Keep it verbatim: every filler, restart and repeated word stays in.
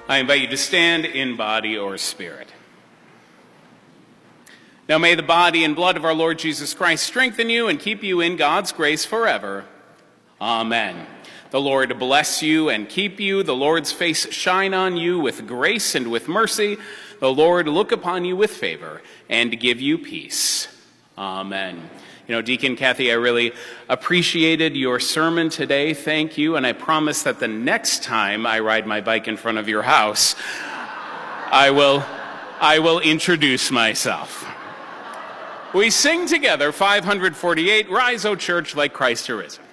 I invite you to stand in body or spirit. Now may the body and blood of our Lord Jesus Christ strengthen you and keep you in God's grace forever. Amen. The Lord bless you and keep you. The Lord's face shine on you with grace and with mercy. The Lord look upon you with favor and give you peace. Amen. You know, Deacon Kathy, I really appreciated your sermon today. Thank you. And I promise that the next time I ride my bike in front of your house, I will, I will introduce myself. We sing together five hundred forty-eight, Rise, O Church, like Christ arisen.